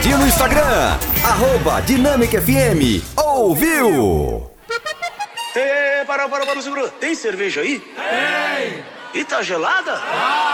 curtir no Instagram, @Dinâmica FM. Ouviu? Para, segura. Tem cerveja aí? Tem! E tá gelada?